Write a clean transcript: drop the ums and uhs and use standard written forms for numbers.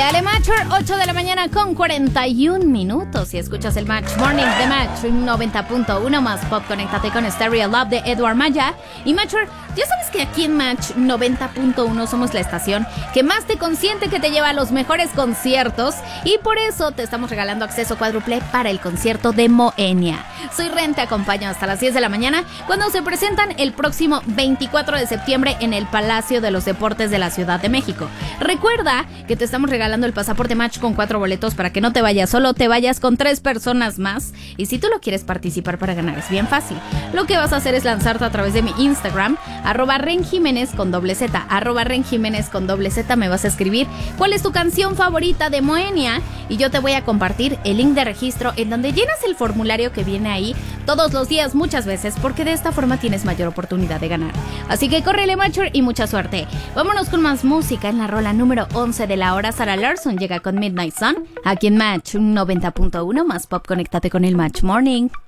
Dale Matcher, 8 de la mañana con 41 minutos. Si escuchas el Match Morning de Match 90.1 más pop, conéctate con Stereo Love de Edward Maya. Y Matcher, ya sabes que aquí en Match 90.1 somos la estación que más te consiente, que te lleva a los mejores conciertos. Y por eso te estamos regalando acceso cuádruple para el concierto de Moenia. Soy Ren, te acompaño hasta las 10 de la mañana cuando se presentan el próximo 24 de septiembre en el Palacio de los Deportes de la Ciudad de México. Recuerda que te estamos regalando el pasaporte Match con 4 boletos para que no te vayas solo, te vayas con 3 personas más. Y si tú lo quieres participar para ganar, es bien fácil. Lo que vas a hacer es lanzarte a través de mi Instagram, @renjiménez con doble Z, @renjiménez con doble Z. Me vas a escribir cuál es tu canción favorita de Moenia y yo te voy a compartir el link de registro en donde llenas el formulario que viene ahí todos los días, muchas veces, porque de esta forma tienes mayor oportunidad de ganar. Así que córrele, Matcher, y mucha suerte. Vámonos con más música. En la rola número 11 de la hora, Sarah Larson llega con Midnight Sun aquí en Match 90.1 más pop. Conéctate con el Match Morning.